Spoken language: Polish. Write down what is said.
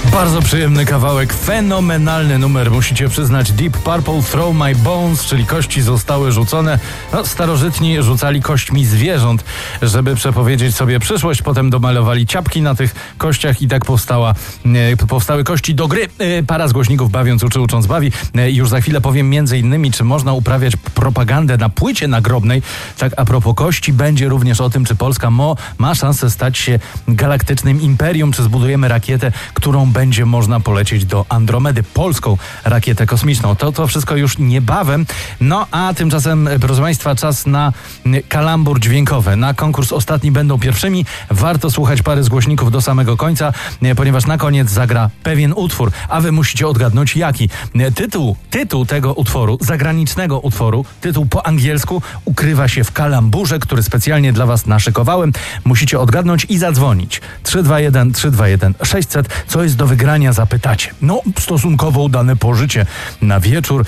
Bardzo przyjemny kawałek, fenomenalny numer, musicie przyznać. Deep Purple, Throw My Bones, czyli kości zostały rzucone. No, starożytni rzucali kośćmi zwierząt, żeby przepowiedzieć sobie przyszłość. Potem domalowali ciapki na tych kościach i tak powstały kości do gry. Para z głośników Bawiąc uczy, ucząc bawi. Już za chwilę powiem między innymi, czy można uprawiać propagandę na płycie nagrobnej. Tak a propos kości, będzie również o tym, czy Polska ma szansę stać się galaktycznym imperium, czy zbudujemy rakietę, którą będzie można polecieć do Andromedy, polską rakietę kosmiczną. To wszystko już niebawem. No a tymczasem, proszę Państwa, czas na kalambur dźwiękowy. Na konkurs Ostatni będą pierwszymi. Warto słuchać pary z głośników do samego końca, ponieważ na koniec zagra pewien utwór, a wy musicie odgadnąć jaki. Tytuł tego utworu, zagranicznego utworu, tytuł po angielsku ukrywa się w kalamburze, który specjalnie dla was naszykowałem. Musicie odgadnąć i zadzwonić. 321 600. Co jest do wygrania, zapytacie. No, stosunkowo udane pożycie na wieczór